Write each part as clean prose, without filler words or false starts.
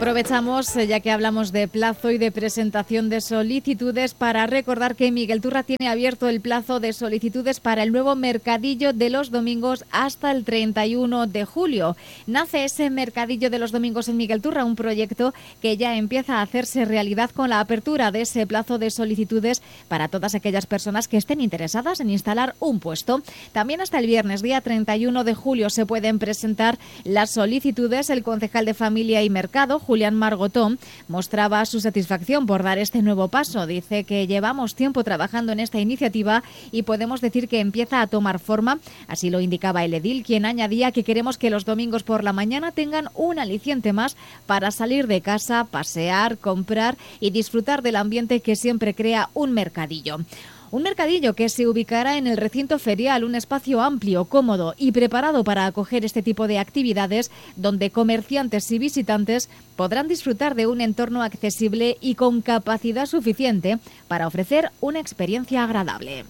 Aprovechamos, ya que hablamos de plazo y de presentación de solicitudes, para recordar que Miguel Turra tiene abierto el plazo de solicitudes para el nuevo mercadillo de los domingos hasta el 31 de julio. Nace ese mercadillo de los domingos en Miguel Turra, un proyecto que ya empieza a hacerse realidad con la apertura de ese plazo de solicitudes para todas aquellas personas que estén interesadas en instalar un puesto. También hasta el viernes, día 31 de julio, se pueden presentar las solicitudes. El concejal de Familia y Mercado, Julián Margotón, mostraba su satisfacción por dar este nuevo paso. Dice que llevamos tiempo trabajando en esta iniciativa y podemos decir que empieza a tomar forma. Así lo indicaba el edil, quien añadía que queremos que los domingos por la mañana tengan un aliciente más para salir de casa, pasear, comprar y disfrutar del ambiente que siempre crea un mercadillo. Un mercadillo que se ubicará en el recinto ferial, un espacio amplio, cómodo y preparado para acoger este tipo de actividades, donde comerciantes y visitantes podrán disfrutar de un entorno accesible y con capacidad suficiente para ofrecer una experiencia agradable.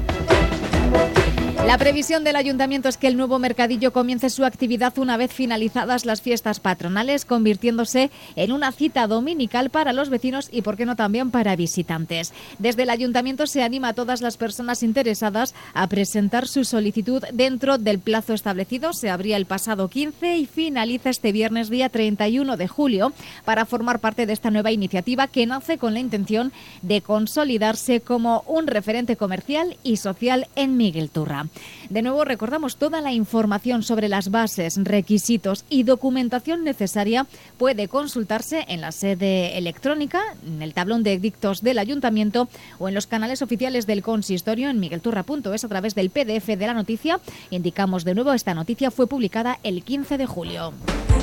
La previsión del Ayuntamiento es que el nuevo mercadillo comience su actividad una vez finalizadas las fiestas patronales, convirtiéndose en una cita dominical para los vecinos y, por qué no, también para visitantes. Desde el Ayuntamiento se anima a todas las personas interesadas a presentar su solicitud dentro del plazo establecido. Se abría el pasado 15 y finaliza este viernes, día 31 de julio, para formar parte de esta nueva iniciativa que nace con la intención de consolidarse como un referente comercial y social en Miguel Turra. De nuevo, recordamos, toda la información sobre las bases, requisitos y documentación necesaria puede consultarse en la sede electrónica, en el tablón de edictos del Ayuntamiento o en los canales oficiales del consistorio en miguelturra.es a través del PDF de la noticia. Indicamos de nuevo, esta noticia fue publicada el 15 de julio.